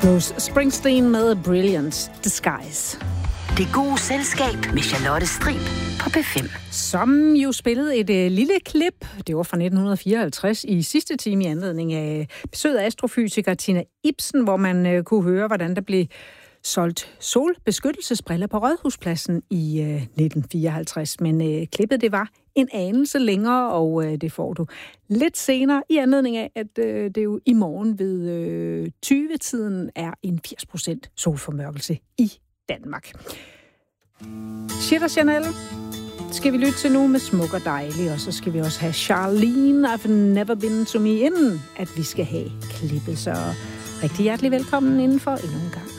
Bruce Springsteen med Brilliant Disguise. Det gode selskab med Charlotte Strib på P5. Som jo spillede et lille klip, det var fra 1954, i sidste time i anledning af besøget af astrofysiker Tina Ibsen, hvor man kunne høre, hvordan der blev solgt solbeskyttelsesbriller på Rådhuspladsen i 1954. Men klippet, det var en anelse længere, og det får du lidt senere i anledning af, at det jo i morgen ved 20-tiden er en 80% solformørkelse i Danmark. Shit og Chanel skal vi lytte til nu med Smuk og Dejlig, og så skal vi også have Charlene, I've Never Been To Me, inden at vi skal have klippet. Så rigtig hjertelig velkommen indenfor endnu en gang.